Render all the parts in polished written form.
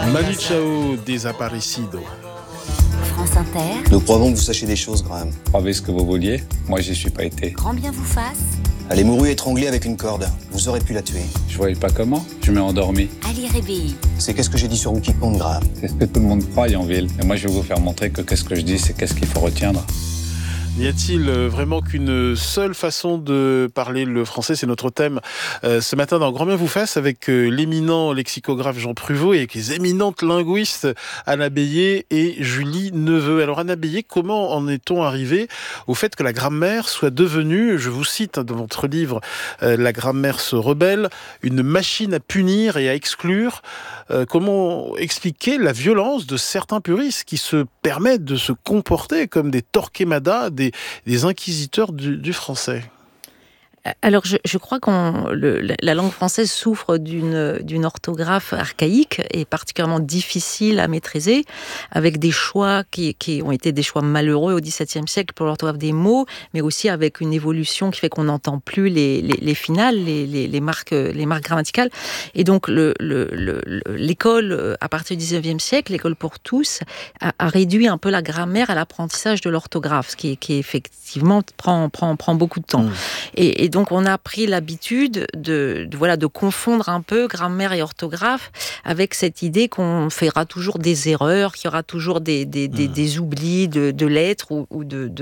Manu Chao, Desaparecido. France Inter. Nous croyons que vous sachiez des choses, Graham. Provez ce que vous vouliez, moi j'y suis pas été. Grand bien vous fasse. Elle est mourue étranglée avec une corde. Vous aurez pu la tuer. Je voyais pas comment, je m'ai endormi. Ali Réveillé. C'est qu'est-ce que j'ai dit sur vous qui compte, Graham. C'est ce que tout le monde croit, Yanville. Et moi je vais vous faire montrer que qu'est-ce que je dis, c'est qu'est-ce qu'il faut retiendre. N'y a-t-il vraiment qu'une seule façon de parler le français ? C'est notre thème ce matin dans Grand bien vous fasse avec l'éminent lexicographe Jean Pruvot et avec les éminentes linguistes Anna Bélier et Julie Neveu. Alors Anna Bélier, comment en est-on arrivé au fait que la grammaire soit devenue, je vous cite dans votre livre La grammaire se rebelle, une machine à punir et à exclure ? Comment expliquer la violence de certains puristes qui se permettent de se comporter comme des Torquemada, des inquisiteurs du français ? Alors, je crois que la langue française souffre d'une orthographe archaïque et particulièrement difficile à maîtriser, avec des choix qui ont été des choix malheureux au XVIIe siècle pour l'orthographe des mots, mais aussi avec une évolution qui fait qu'on n'entend plus les finales, les marques grammaticales. Et donc, l'école, à partir du XIXe siècle, l'école pour tous, a réduit un peu la grammaire à l'apprentissage de l'orthographe, ce qui effectivement prend beaucoup de temps. Et donc, on a pris l'habitude de confondre un peu grammaire et orthographe avec cette idée qu'on fera toujours des erreurs, qu'il y aura toujours des oublis de lettres ou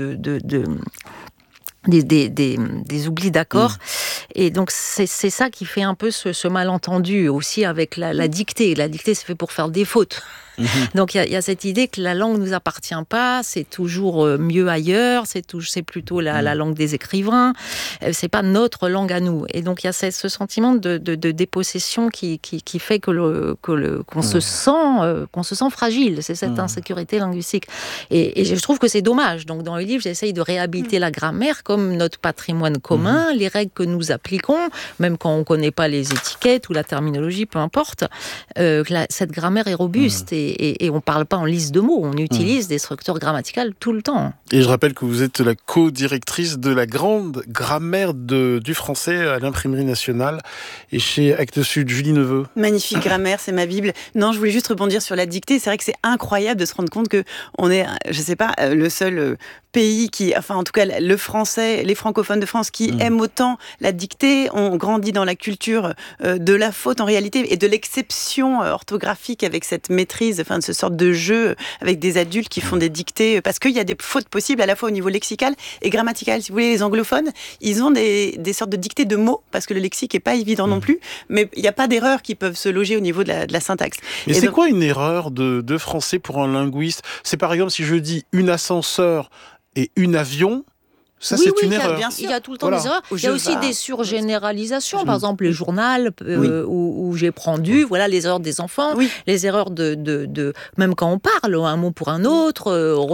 des oublis d'accords. Et donc, c'est ça qui fait un peu ce malentendu aussi avec la dictée. La dictée, c'est fait pour faire des fautes. Donc, il y a cette idée que la langue ne nous appartient pas, c'est toujours mieux ailleurs, c'est plutôt la langue des écrivains, c'est pas notre langue à nous. Et donc, il y a ce sentiment de dépossession qui fait qu'on se sent fragile, c'est cette insécurité linguistique. Et je trouve que c'est dommage. Donc, dans le livre, j'essaye de réhabiliter la grammaire comme notre patrimoine commun, les règles que nous appliquons, même quand on connaît pas les étiquettes ou la terminologie, peu importe, cette grammaire est robuste et on parle pas en liste de mots, on utilise des structures grammaticales tout le temps. Et je rappelle que vous êtes la co-directrice de la grande grammaire du français à l'Imprimerie nationale et chez Actes Sud. Julie Neveu. Magnifique grammaire, c'est ma Bible. Non, je voulais juste rebondir sur la dictée. C'est vrai que c'est incroyable de se rendre compte que on est, je sais pas, le seul pays en tout cas, le français, les francophones de France qui aiment autant la dictée. On grandit dans la culture de la faute en réalité et de l'exception orthographique avec cette maîtrise, de ce sorte de jeu avec des adultes qui font des dictées parce qu'il y a des fautes possibles à la fois au niveau lexical et grammatical. Si vous voulez, les anglophones, ils ont des sortes de dictées de mots parce que le lexique est pas évident non plus, mais il n'y a pas d'erreurs qui peuvent se loger au niveau de la syntaxe. Mais c'est quoi une erreur de français pour un linguiste ? C'est par exemple si je dis une ascenseur et une avion. Ça, c'est une erreur. Bien sûr. Il y a tout le temps des erreurs. Il y a aussi des surgénéralisations. Par exemple, les journaux où j'ai prendu, les erreurs des enfants, les erreurs de même quand on parle, un mot pour un autre,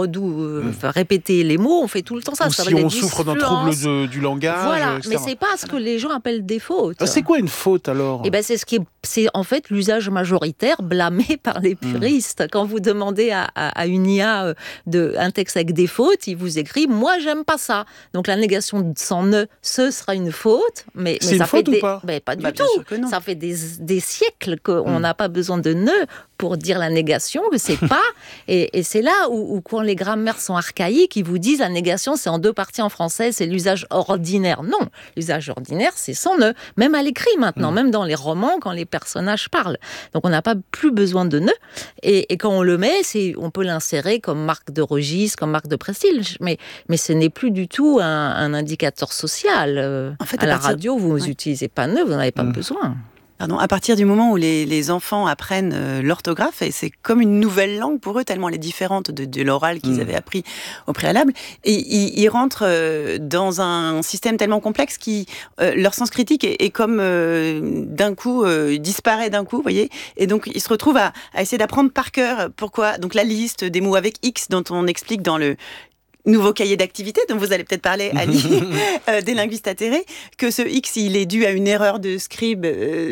répéter les mots, on fait tout le temps ça. Ou ça si on souffre d'un trouble du langage, voilà, etc. mais c'est pas ce que les gens appellent des fautes. C'est quoi une faute alors ? C'est en fait l'usage majoritaire blâmé par les puristes. Quand vous demandez à une IA un texte avec des fautes, il vous écrit « Moi, j'aime pas ça ». Donc la négation sans ne, ce sera une faute, mais c'est ça une faute fait ou pas ? Pas du tout. Ça fait des siècles qu'on n'a pas besoin de ne pour dire la négation, que c'est pas. Et c'est là où quand les grammaires sont archaïques, ils vous disent la négation c'est en deux parties en français, c'est l'usage ordinaire. Non, l'usage ordinaire c'est sans ne, même à l'écrit maintenant, même dans les romans quand les personnages parlent. Donc on n'a pas plus besoin de ne. Et quand on le met, on peut l'insérer comme marque de registre, comme marque de prestige, mais ce n'est plus du tout un indicateur social. En fait, à la radio, vous n'utilisez pas ne, vous n'en avez pas besoin. À partir du moment où les enfants apprennent l'orthographe, et c'est comme une nouvelle langue pour eux, tellement elle est différente de l'oral qu'ils avaient appris au préalable, et ils rentrent dans un système tellement complexe qui leur sens critique est comme d'un coup disparaît d'un coup, vous voyez, et donc ils se retrouvent à essayer d'apprendre par cœur. Pourquoi ? Donc la liste des mots avec X dont on explique dans le nouveau cahier d'activité dont vous allez peut-être parler, Ali, des linguistes atterrés, que ce X, il est dû à une erreur de scribe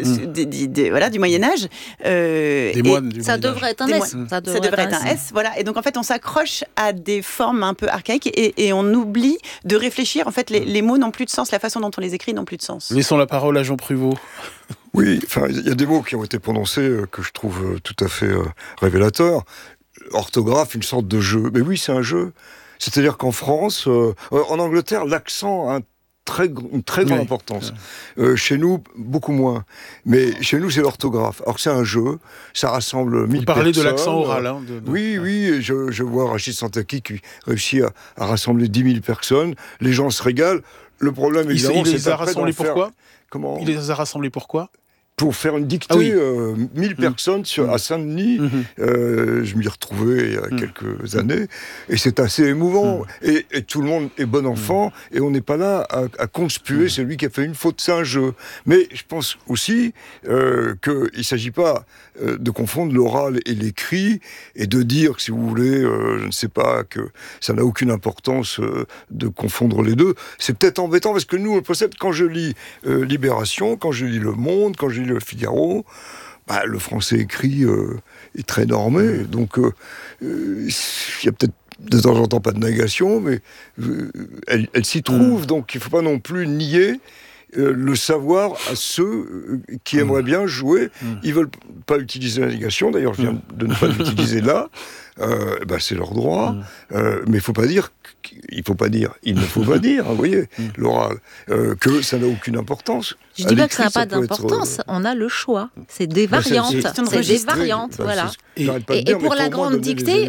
du Moyen-Âge. Des moines du ça Moyen-Âge. Devrait être un S. Ça devrait être un S, voilà. Et donc, en fait, on s'accroche à des formes un peu archaïques et on oublie de réfléchir. En fait, les mots n'ont plus de sens, la façon dont on les écrit n'ont plus de sens. Laissons la parole à Jean Pruvot. Oui, enfin, il y a des mots qui ont été prononcés que je trouve tout à fait révélateurs. Orthographe, une sorte de jeu. Mais oui, c'est un jeu. C'est-à-dire qu'en France, en Angleterre, l'accent a une très grande importance. Chez nous, beaucoup moins. Mais chez nous, c'est l'orthographe. Alors que c'est un jeu, ça rassemble 1000 personnes. Vous parlez de l'accent oral. Oui, je vois Rachid Santaki qui réussit à rassembler 10 000 personnes. Les gens se régalent. Le problème, évidemment, il les a rassemblés pourquoi ? Comment ? Il les a rassemblés pourquoi ? Pour faire une dictée, 1000 personnes à Saint-Denis. Je m'y retrouvais il y a quelques années, et c'est assez émouvant. Et tout le monde est bon enfant, et on n'est pas là à conspuer celui qui a fait une faute. C'est un jeu. Mais je pense aussi qu'il ne s'agit pas de confondre l'oral et l'écrit, et de dire, si vous voulez, je ne sais pas, que ça n'a aucune importance de confondre les deux. C'est peut-être embêtant, parce que nous, on le possède. Quand je lis Libération, quand je lis Le Monde, quand je lis Le Figaro, le français écrit est très normé, donc il y a peut-être de temps en temps pas de négation, mais elle s'y trouve, donc il ne faut pas non plus nier le savoir à ceux qui aimeraient bien jouer. Ils ne veulent pas utiliser la négation, d'ailleurs je viens de ne pas l'utiliser là, c'est leur droit, mais il ne faut pas dire, vous voyez, l'oral, que ça n'a aucune importance. Je ne dis pas que ça n'a pas d'importance, on a le choix. C'est des variantes, voilà. Et pour la grande dictée,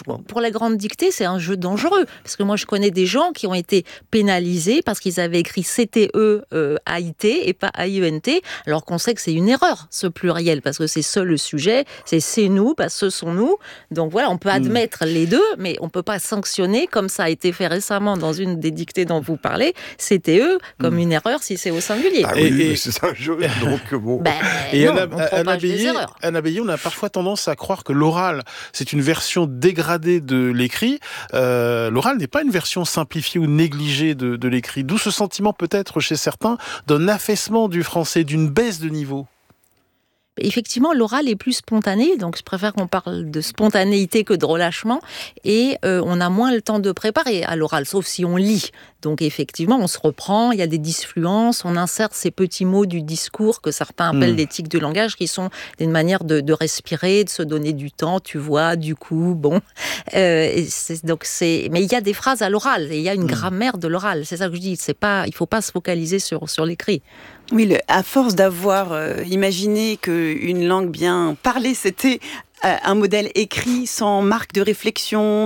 c'est un jeu dangereux. Parce que moi, je connais des gens qui ont été pénalisés parce qu'ils avaient écrit CTE AIT et pas AIENT, alors qu'on sait que c'est une erreur, ce pluriel, parce que c'est seul le sujet, c'est nous, pas ce sont nous. Donc voilà, on peut admettre les deux, mais on ne peut pas sanctionner, comme ça a été fait récemment dans une des dictées dont vous parlez, CTE, comme une erreur si c'est au singulier. Mais c'est un jeu, donc bon. Et Anna Bélier, on a parfois tendance à croire que l'oral, c'est une version dégradée de l'écrit. L'oral n'est pas une version simplifiée ou négligée de l'écrit. D'où ce sentiment peut-être chez certains d'un affaissement du français, d'une baisse de niveau. Effectivement, l'oral est plus spontané, donc je préfère qu'on parle de spontanéité que de relâchement, et on a moins le temps de préparer à l'oral, sauf si on lit. Donc effectivement, on se reprend, il y a des disfluences, on insère ces petits mots du discours que certains appellent les tics du langage, qui sont une manière de respirer, de se donner du temps, tu vois, du coup, bon. Mais il y a des phrases à l'oral, et il y a une grammaire de l'oral, c'est ça que je dis, il ne faut pas se focaliser sur l'écrit. Oui, à force d'avoir imaginé qu'une langue bien parlée, c'était un modèle écrit sans marque de réflexion,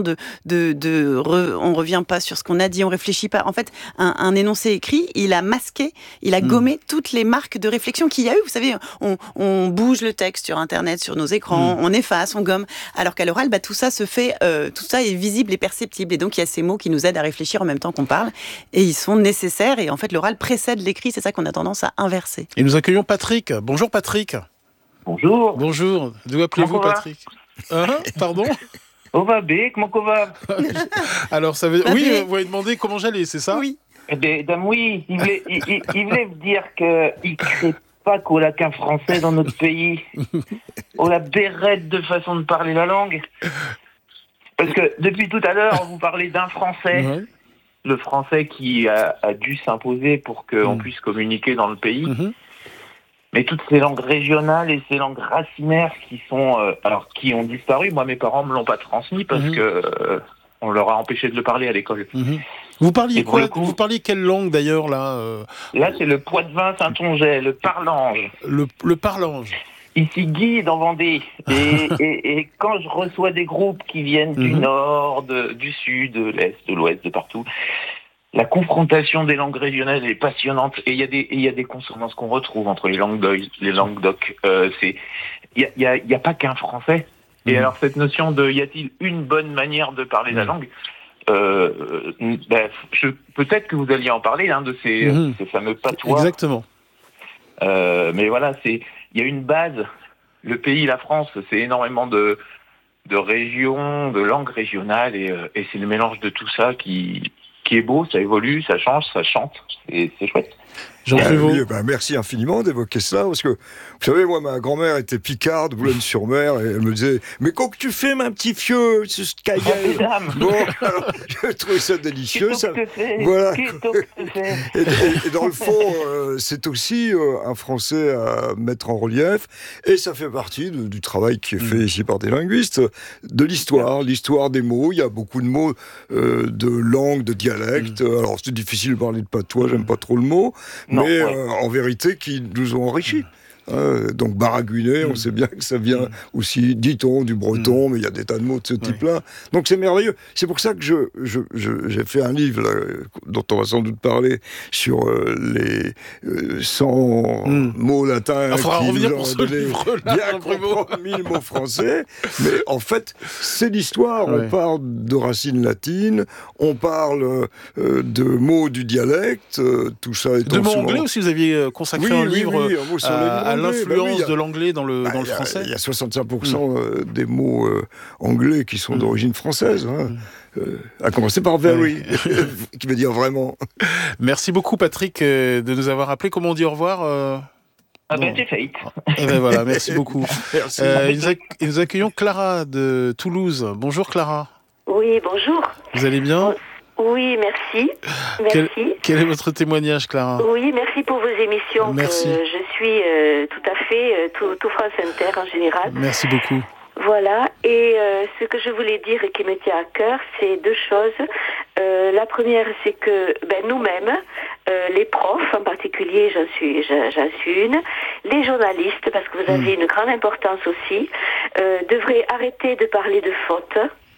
on revient pas sur ce qu'on a dit, on réfléchit pas. En fait, un énoncé écrit, il a masqué, il a gommé toutes les marques de réflexion qu'il y a eu. Vous savez, on bouge le texte sur Internet, sur nos écrans, on efface, on gomme. Alors qu'à l'oral, tout ça se fait, tout ça est visible et perceptible. Et donc, il y a ces mots qui nous aident à réfléchir en même temps qu'on parle. Et ils sont nécessaires. Et en fait, l'oral précède l'écrit. C'est ça qu'on a tendance à inverser. Et nous accueillons Patrick. Bonjour Patrick. Bonjour. Bonjour. D'où appelez-vous Patrick ? Pardon ? On va bien, comment qu'on va ? Alors, ça veut... Oui, vous m'avez demandé comment j'allais, c'est ça ? Oui. Oui, il voulait me dire qu'il ne crée pas qu'on n'a qu'un français dans notre pays. On la bérette de façon de parler la langue. Parce que depuis tout à l'heure, vous parlez d'un français. Ouais. Le français qui a dû s'imposer pour qu'on puisse communiquer dans le pays. Mais toutes ces langues régionales et ces langues racinaires qui ont disparu, moi mes parents me l'ont pas transmis parce que on leur a empêché de le parler à l'école. Vous parliez quoi ? Vous parliez quelle langue d'ailleurs là Là c'est le Poitevin Saintongeais, le parlange. Le parlange. Ici Guy dans Vendée. Et quand je reçois des groupes qui viennent du nord, du sud, de l'est, de l'ouest, de partout. La confrontation des langues régionales est passionnante et il y a des consonances qu'on retrouve entre les langues doc. Il y a pas qu'un français. Et alors cette notion de y a-t-il une bonne manière de parler la langue, peut-être que vous alliez en parler de ces fameux patois. Exactement. Mais voilà, il y a une base. Le pays, la France, c'est énormément de régions, de langues régionales et c'est le mélange de tout ça qui qui est beau, ça évolue, ça change, ça chante, et c'est chouette. Jean Prévost. Oui, merci infiniment d'évoquer cela, parce que, vous savez, moi, ma grand-mère était picarde, Boulogne-sur-Mer, et elle me disait « Mais qu'est-ce que tu fais, ma petite fieu, ce cahier ?» Bon, alors, je trouvais ça délicieux. Ça, voilà. Et dans le fond, c'est aussi un français à mettre en relief, et ça fait partie du travail qui est fait ici par des linguistes, de l'histoire des mots. Il y a beaucoup de mots de langue, de dialecte. Alors, c'est difficile de parler de patois, j'aime pas trop le mot, mais en vérité, qui nous ont enrichis. Donc baragouiner, on sait bien que ça vient aussi, dit-on, du breton, mais il y a des tas de mots de ce type-là. Donc c'est merveilleux. C'est pour ça que j'ai fait un livre là, dont on va sans doute parler sur les 100 mots latins qui nous ont donné bien comprendre 1000 mots français. Mais en fait, c'est l'histoire. On parle de racines latines, on parle de mots du dialecte, tout ça est de mots anglais aussi, vous aviez consacré un livre un mot sur à l'influence de l'anglais dans le français. Il y a 65% des mots anglais qui sont d'origine française, à commencer par very, qui veut dire vraiment. Merci beaucoup Patrick de nous avoir appelé. Comment on dit au revoir c'est fait. Et ben voilà, merci beaucoup. Merci. Et nous accueillons Clara de Toulouse. Bonjour Clara. Oui, bonjour. Vous allez bien ? Oui, merci. Quel est votre témoignage, Clara ? Oui, merci pour vos émissions. Merci. Je suis tout à fait, tout France Inter en général. Merci beaucoup. Voilà, et ce que je voulais dire et qui me tient à cœur, c'est deux choses. La première, c'est que nous-mêmes, les profs en particulier, j'en suis une, les journalistes, parce que vous avez une grande importance aussi, devraient arrêter de parler de fautes.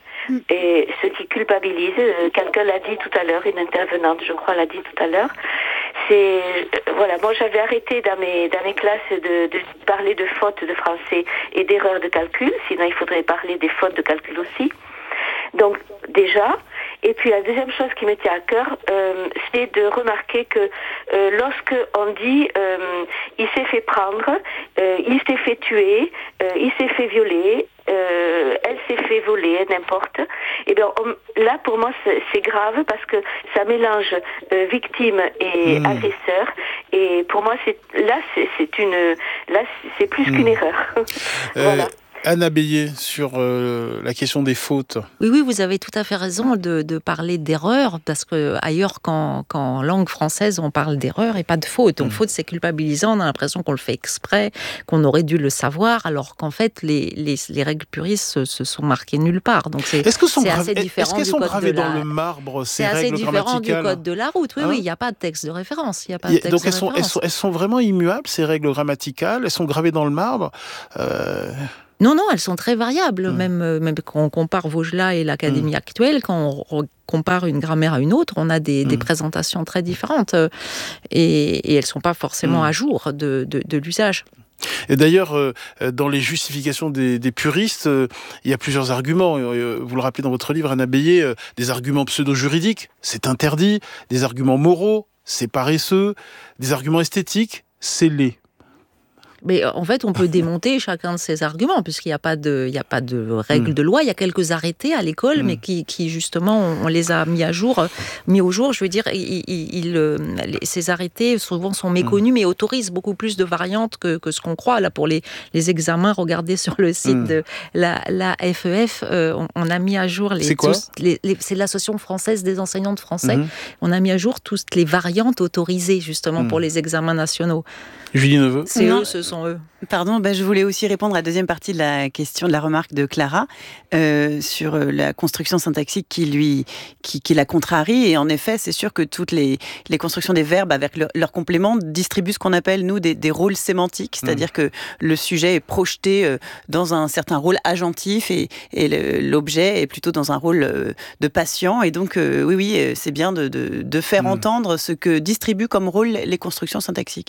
Et ce qui culpabilise, quelqu'un l'a dit tout à l'heure, une intervenante, je crois, l'a dit tout à l'heure, c'est, moi j'avais arrêté dans mes classes de parler de fautes de français et d'erreurs de calcul, sinon il faudrait parler des fautes de calcul aussi. Donc déjà, et puis la deuxième chose qui me tient à cœur, c'est de remarquer que lorsque on dit il s'est fait prendre, il s'est fait tuer, il s'est fait violer, elle s'est fait voler, n'importe. Et bien là pour moi c'est grave parce que ça mélange victime et agresseur. Et pour moi c'est plus qu'une erreur. Voilà. Anna Bélier, sur la question des fautes. Oui, vous avez tout à fait raison de parler d'erreur, parce que ailleurs, qu'en langue française, on parle d'erreur et pas de faute. Donc, faute, c'est culpabilisant, on a l'impression qu'on le fait exprès, qu'on aurait dû le savoir, alors qu'en fait, les règles puristes se sont marquées nulle part. Donc, c'est assez différent du code gravées dans le marbre, ces règles grammaticales ? C'est assez différent du code de la route. Oui, il n'y a pas de texte de référence. Donc, elles sont vraiment immuables, ces règles grammaticales ? Elles sont gravées dans le marbre Non, elles sont très variables. Même quand on compare Vaugelas et l'Académie actuelle, quand on compare une grammaire à une autre, on a des présentations très différentes. Et elles ne sont pas forcément à jour de l'usage. Et d'ailleurs, dans les justifications des puristes, il y a plusieurs arguments. Vous le rappelez dans votre livre, Anna Bélier, des arguments pseudo-juridiques, c'est interdit. Des arguments moraux, c'est paresseux. Des arguments esthétiques, c'est laid. Mais en fait, on peut démonter chacun de ces arguments, puisqu'il n'y a pas de règles de loi. Il y a quelques arrêtés à l'école, mais qui justement, on les a mis au jour. Je veux dire, ces arrêtés souvent sont méconnus, mais autorisent beaucoup plus de variantes que ce qu'on croit. Là, pour les examens, regardez sur le site de la FEF, on a mis à jour c'est l'Association française des enseignants de français. On a mis à jour toutes les variantes autorisées justement pour les examens nationaux. Julie Neveu. Ce sont eux. Pardon, je voulais aussi répondre à la deuxième partie de la question, de la remarque de Clara sur la construction syntaxique qui la contrarie. Et en effet, c'est sûr que toutes les constructions des verbes avec leurs compléments distribuent ce qu'on appelle, nous, des rôles sémantiques. C'est-à-dire que le sujet est projeté dans un certain rôle agentif et l'objet est plutôt dans un rôle de patient. Et donc, oui, c'est bien de faire entendre ce que distribuent comme rôle les constructions syntaxiques.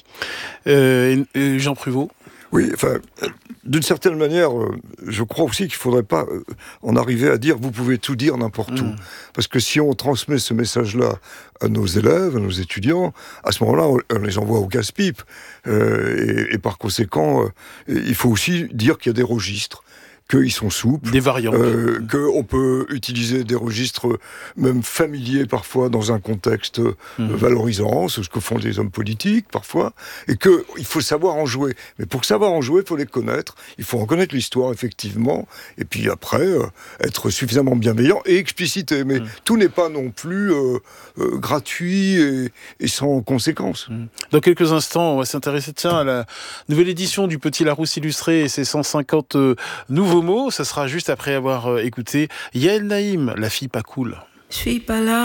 Jean Prévost. Oui, d'une certaine manière, je crois aussi qu'il ne faudrait pas en arriver à dire « vous pouvez tout dire n'importe où ». Parce que si on transmet ce message-là à nos élèves, à nos étudiants, à ce moment-là, on les envoie au casse-pipe. Et par conséquent, il faut aussi dire qu'il y a des registres. qu'ils sont souples. Des variantes. Qu'on peut utiliser des registres même familiers parfois dans un contexte valorisant, c'est ce que font des hommes politiques parfois, et qu'il faut savoir en jouer. Mais pour savoir en jouer, il faut les connaître, il faut en connaître l'histoire effectivement, et puis après être suffisamment bienveillant et explicité. Mais tout n'est pas non plus gratuit et sans conséquences. Dans quelques instants, on va s'intéresser à la nouvelle édition du Petit Larousse illustré et ses 150 nouveaux mots. Ça sera juste après avoir écouté Yael Naïm, La fille pas cool. Je suis pas là.